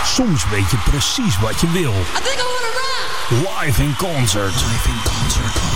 Soms weet je precies wat je wil. Live in concert. Live in concert.